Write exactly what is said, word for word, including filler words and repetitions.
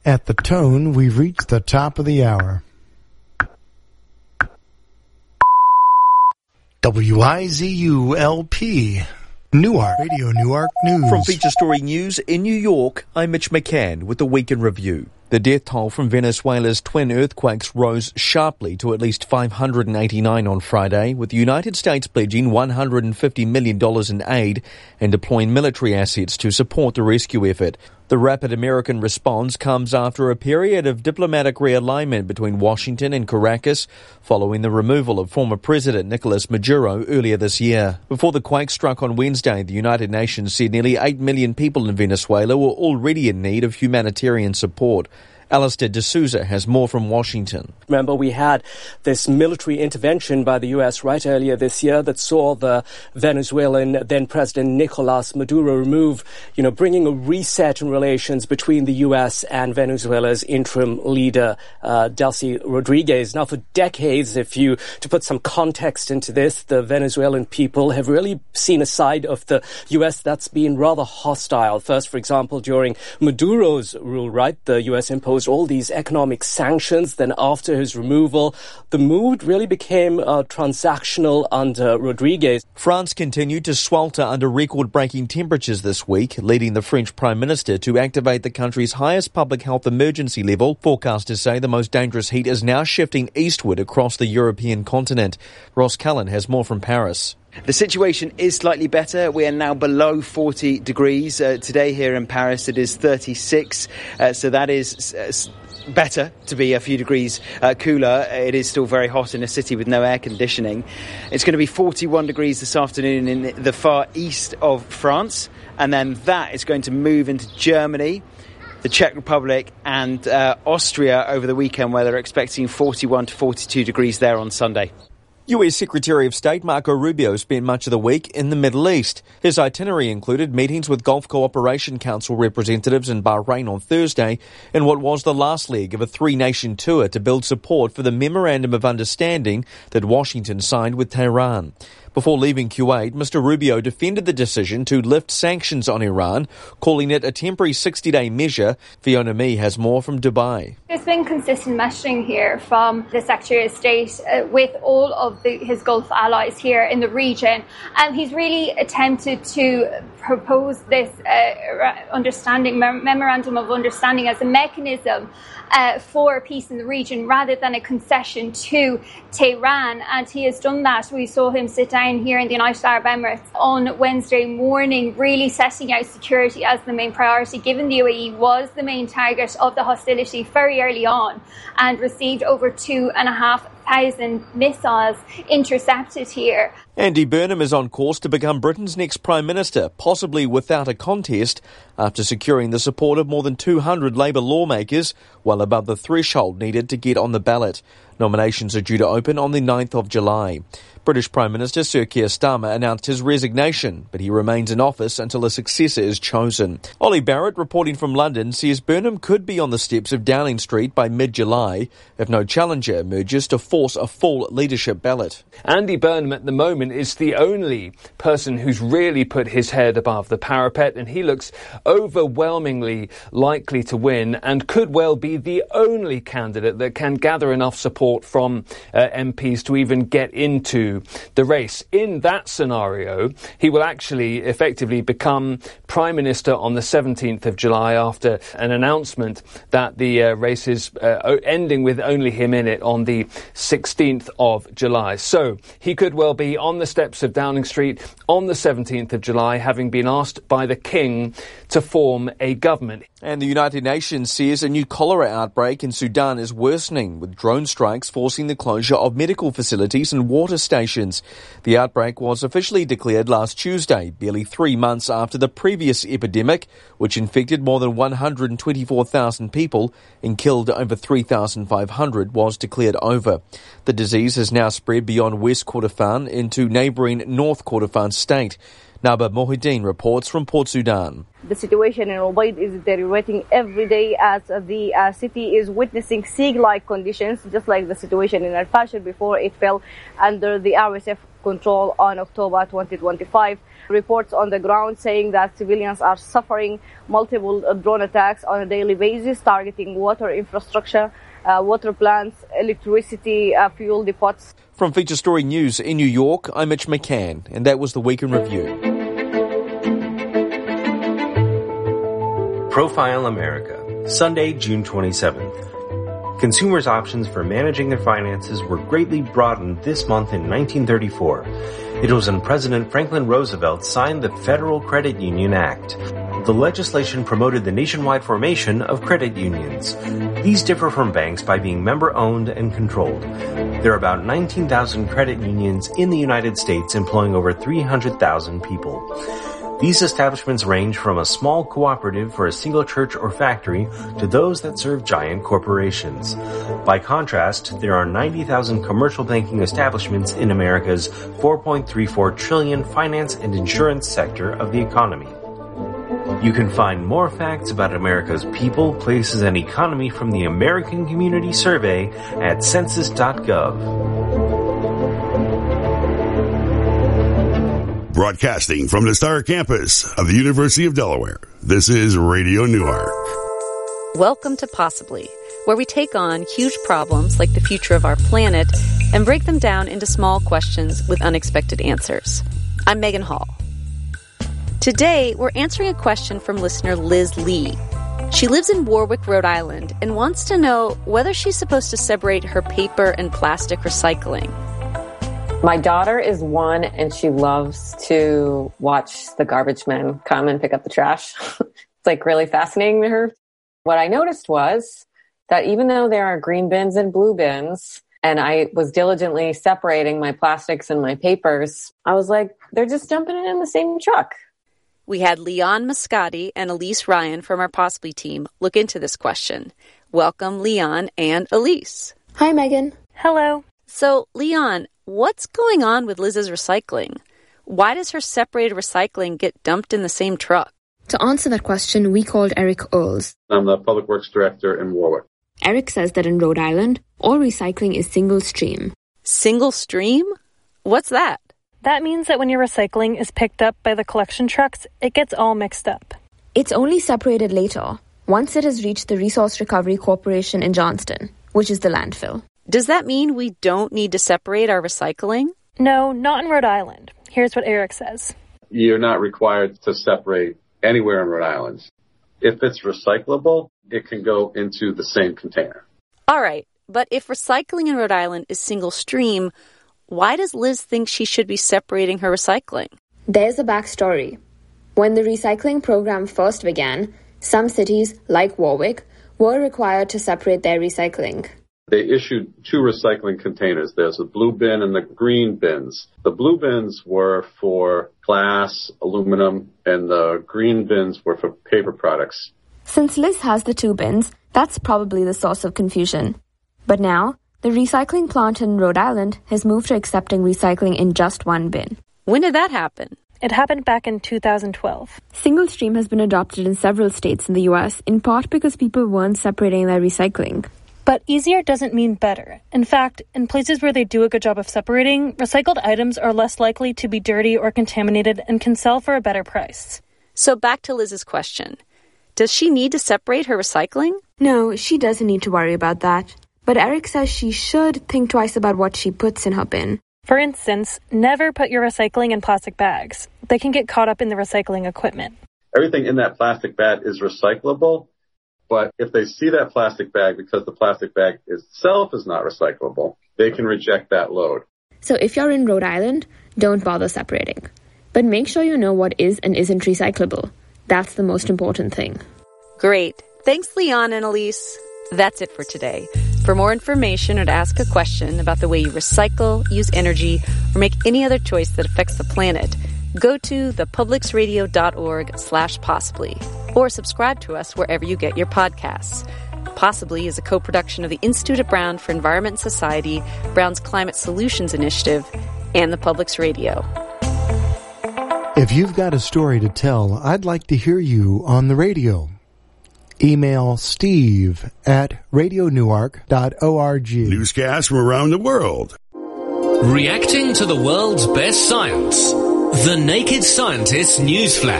At the tone, we've reached the top of the hour. W I Z U L P, Newark, Radio Newark News. From Feature Story News in New York, I'm Mitch McCann with the Week in Review. The death toll from Venezuela's twin earthquakes rose sharply to at least five hundred eighty-nine on Friday, with the United States pledging one hundred fifty million dollars in aid and deploying military assets to support the rescue effort. The rapid American response comes after a period of diplomatic realignment between Washington and Caracas following the removal of former President Nicolas Maduro earlier this year. Before the quake struck on Wednesday, the United Nations said nearly eight million people in Venezuela were already in need of humanitarian support. Alistair D'Souza has more from Washington. Remember, we had this military intervention by the U S right earlier this year that saw the Venezuelan then President Nicolas Maduro remove, you know, bringing a reset in relations between the U S and Venezuela's interim leader, uh, Delcy Rodriguez. Now, for decades, if you, to put some context into this, the Venezuelan people have really seen a side of the U S that's been rather hostile. First, for example, during Maduro's rule, right, the U S imposed all these economic sanctions. Then after his removal, the mood really became uh, transactional under Rodriguez. France continued to swelter under record-breaking temperatures this week, leading the French Prime Minister to activate the country's highest public health emergency level. Forecasters say the most dangerous heat is now shifting eastward across the European continent. Ross Cullen has more from Paris. The situation is slightly better. We are now below forty degrees. Uh, today here in Paris it is thirty-six, uh, so that is uh, better to be a few degrees uh, cooler. It is still very hot in a city with no air conditioning. It's going to be forty-one degrees this afternoon in the far east of France, and then that is going to move into Germany, the Czech Republic and uh, Austria over the weekend, where they're expecting forty-one to forty-two degrees there on Sunday. U S Secretary of State Marco Rubio spent much of the week in the Middle East. His itinerary included meetings with Gulf Cooperation Council representatives in Bahrain on Thursday in what was the last leg of a three-nation tour to build support for the Memorandum of Understanding that Washington signed with Tehran. Before leaving Kuwait, Mister Rubio defended the decision to lift sanctions on Iran, calling it a temporary sixty-day measure. Fiona Mee has more from Dubai. There's been consistent messaging here from the Secretary of State uh, with all of the, his Gulf allies here in the region. And he's really attempted to propose this uh, understanding, mem- memorandum of understanding as a mechanism uh, for peace in the region rather than a concession to Tehran. And he has done that. We saw him sit down here in the United Arab Emirates on Wednesday morning, really setting out security as the main priority, given the U A E was the main target of the hostility very early on and received over two and a half thousand missiles intercepted here. Andy Burnham is on course to become Britain's next Prime Minister, possibly without a contest, after securing the support of more than two hundred Labour lawmakers, well above the threshold needed to get on the ballot. Nominations are due to open on the ninth of July. British Prime Minister Sir Keir Starmer announced his resignation, but he remains in office until a successor is chosen. Ollie Barrett, reporting from London, says Burnham could be on the steps of Downing Street by mid-July if no challenger emerges to force a full leadership ballot. Andy Burnham at the moment is the only person who's really put his head above the parapet, and he looks overwhelmingly likely to win and could well be the only candidate that can gather enough support from uh, M Ps to even get into the race. In that scenario, he will actually effectively become Prime Minister on the seventeenth of July after an announcement that the uh, race is uh, ending with only him in it on the sixteenth of July. So he could well be on the steps of Downing Street on the seventeenth of July, having been asked by the King to form a government. And the United Nations says a new cholera outbreak in Sudan is worsening, with drone strikes forcing the closure of medical facilities and water stations. The outbreak was officially declared last Tuesday, barely three months after the previous epidemic, which infected more than one hundred twenty-four thousand people and killed over three thousand five hundred, was declared over. The disease has now spread beyond West Kordofan into neighbouring North Kordofan state. Naba Mohideen reports from Port Sudan. The situation in Ubaid is deteriorating every day as the uh, city is witnessing siege-like conditions, just like the situation in Al-Fashir before it fell under the R S F control on October twenty twenty-five. Reports on the ground saying that civilians are suffering multiple uh, drone attacks on a daily basis, targeting water infrastructure, uh, water plants, electricity, uh, fuel depots. From Feature Story News in New York, I'm Mitch McCann, and that was the Week in Review. Profile America, Sunday, June twenty-seventh. Consumers' options for managing their finances were greatly broadened this month in nineteen thirty-four. It was when President Franklin Roosevelt signed the Federal Credit Union Act. The legislation promoted the nationwide formation of credit unions. These differ from banks by being member-owned and controlled. There are about nineteen thousand credit unions in the United States, employing over three hundred thousand people. These establishments range from a small cooperative for a single church or factory to those that serve giant corporations. By contrast, there are ninety thousand commercial banking establishments in America's four point three four trillion dollars finance and insurance sector of the economy. You can find more facts about America's people, places, and economy from the American Community Survey at census dot gov. Broadcasting from the Star Campus of the University of Delaware, this is Radio Newark. Welcome to Possibly, where we take on huge problems like the future of our planet and break them down into small questions with unexpected answers. I'm Megan Hall. Today, we're answering a question from listener Liz Lee. She lives in Warwick, Rhode Island, and wants to know whether she's supposed to separate her paper and plastic recycling. My daughter is one, and she loves to watch the garbage men come and pick up the trash. It's like really fascinating to her. What I noticed was that even though there are green bins and blue bins, and I was diligently separating my plastics and my papers, I was like, they're just dumping it in the same truck. We had Leon Mascati and Elise Ryan from our Possibly team look into this question. Welcome, Leon and Elise. Hi, Megan. Hello. So, Leon, what's going on with Liz's recycling? Why does her separated recycling get dumped in the same truck? To answer that question, we called Eric Earls. I'm the Public Works Director in Warwick. Eric says that in Rhode Island, all recycling is single stream. Single stream? What's that? That means that when your recycling is picked up by the collection trucks, it gets all mixed up. It's only separated later, once it has reached the Resource Recovery Corporation in Johnston, which is the landfill. Does that mean we don't need to separate our recycling? No, not in Rhode Island. Here's what Eric says. You're not required to separate anywhere in Rhode Island. If it's recyclable, it can go into the same container. All right, but if recycling in Rhode Island is single stream, why does Liz think she should be separating her recycling? There's a backstory. When the recycling program first began, some cities, like Warwick, were required to separate their recycling. They issued two recycling containers. There's a blue bin and the green bins. The blue bins were for glass, aluminum, and the green bins were for paper products. Since Liz has the two bins, that's probably the source of confusion. But now, the recycling plant in Rhode Island has moved to accepting recycling in just one bin. When did that happen? It happened back in two thousand twelve. Single stream has been adopted in several states in the U S, in part because people weren't separating their recycling. But easier doesn't mean better. In fact, in places where they do a good job of separating, recycled items are less likely to be dirty or contaminated and can sell for a better price. So back to Liz's question. Does she need to separate her recycling? No, she doesn't need to worry about that. But Eric says she should think twice about what she puts in her bin. For instance, never put your recycling in plastic bags. They can get caught up in the recycling equipment. Everything in that plastic bag is recyclable. But if they see that plastic bag because the plastic bag itself is not recyclable, they can reject that load. So if you're in Rhode Island, don't bother separating. But make sure you know what is and isn't recyclable. That's the most important thing. Great. Thanks, Leon and Elise. That's it for today. For more information or to ask a question about the way you recycle, use energy, or make any other choice that affects the planet, go to thepublicsradio.org slash possibly or subscribe to us wherever you get your podcasts. Possibly is a co-production of the Institute at Brown for Environment and Society, Brown's Climate Solutions Initiative, and the Public's Radio. If you've got a story to tell, I'd like to hear you on the radio. Email steve at radio newark dot org. Newscasts from around the world. Reacting to the world's best science. The Naked Scientist Newsflash.